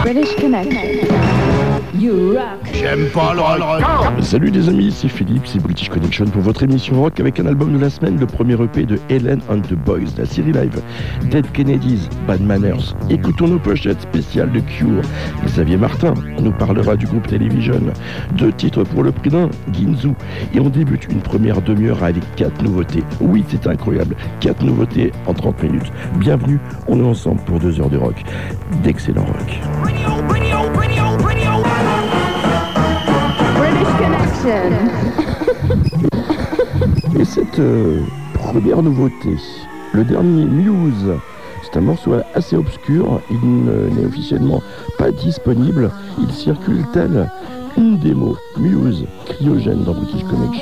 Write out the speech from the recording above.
British Connection. You rock. J'aime pas le rock. Salut les amis, c'est Philippe, c'est British Connection pour votre émission rock avec un album de la semaine, le premier EP de Helen and the Boys, la série live Dead Kennedys, Bad Manners. Écoutons nos pochettes spéciales de Cure. Xavier Martin nous parlera du groupe Television, 2 titres pour le prix d'un, Ginzu. Et on débute une première demi-heure avec 4 nouveautés. Oui, c'est incroyable, 4 nouveautés en 30 minutes. Bienvenue, on est ensemble pour 2 heures de rock, d'excellent rock. British Connection. Et cette première nouveauté, le dernier Muse, c'est un morceau assez obscur, il n'est officiellement pas disponible, il circule tel une démo Muse cryogène dans British Connection.